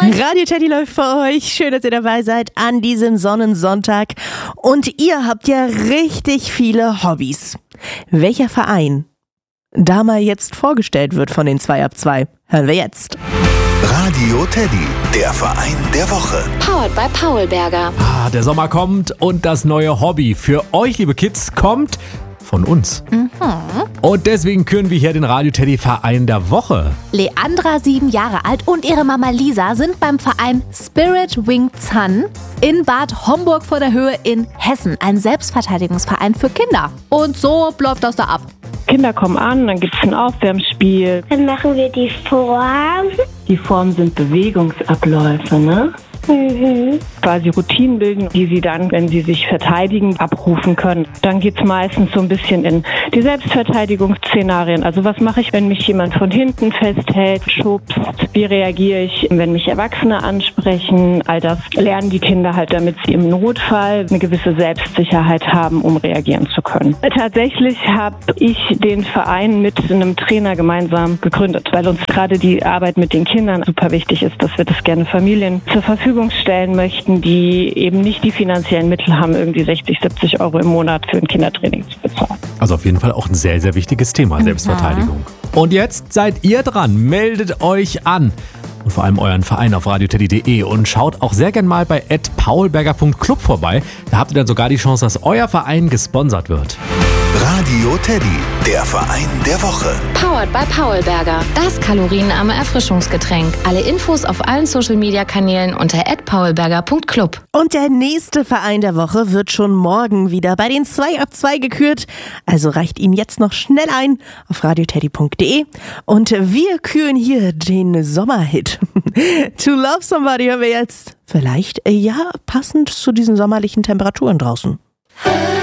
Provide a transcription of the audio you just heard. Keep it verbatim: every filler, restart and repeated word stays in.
Radio Teddy läuft für euch. Schön, dass ihr dabei seid an diesem Sonnensonntag. Und ihr habt ja richtig viele Hobbys. Welcher Verein da mal jetzt vorgestellt wird von den zwei ab zwei, hören wir jetzt. Radio Teddy, der Verein der Woche. Powered by Paulberger. Ah, der Sommer kommt und das neue Hobby für euch, liebe Kids, kommt von uns. Mhm. Und deswegen küren wir hier den Radio Teddy Verein der Woche. Leandra, sieben Jahre alt, und ihre Mama Lisa sind beim Verein Spirit Wing Zan in Bad Homburg vor der Höhe in Hessen. Ein Selbstverteidigungsverein für Kinder. Und so läuft das da ab. Kinder kommen an, dann gibt es ein Aufwärmspiel. Dann machen wir die Form. Die Formen sind Bewegungsabläufe, ne? Mhm. Quasi Routinen bilden, die sie dann, wenn sie sich verteidigen, abrufen können. Dann geht es meistens so ein bisschen in die Selbstverteidigungsszenarien. Also was mache ich, wenn mich jemand von hinten festhält, schubst? Wie reagiere ich, wenn mich Erwachsene ansprechen? All das lernen die Kinder halt, damit sie im Notfall eine gewisse Selbstsicherheit haben, um reagieren zu können. Tatsächlich habe ich den Verein mit einem Trainer gemeinsam gegründet, weil uns gerade die Arbeit mit den Kindern super wichtig ist, dass wir das gerne Familien zur Verfügung stellen möchten, die eben nicht die finanziellen Mittel haben, irgendwie sechzig, siebzig Euro im Monat für ein Kindertraining zu bezahlen. Also auf jeden Fall auch ein sehr, sehr wichtiges Thema, mhm. Selbstverteidigung. Und jetzt seid ihr dran, meldet euch an. Und vor allem euren Verein auf radio teddy punkt de und schaut auch sehr gern mal bei at paulberger punkt club vorbei. Da habt ihr dann sogar die Chance, dass euer Verein gesponsert wird. Radio Teddy, der Verein der Woche. Powered by Paulberger. Das kalorienarme Erfrischungsgetränk. Alle Infos auf allen Social-Media-Kanälen unter at paulberger punkt club. Und der nächste Verein der Woche wird schon morgen wieder bei den zwei ab zwei gekürt. Also reicht ihn jetzt noch schnell ein auf radio teddy punkt de. Und wir küren hier den Sommerhit. To Love Somebody hören wir jetzt. Vielleicht, ja, passend zu diesen sommerlichen Temperaturen draußen.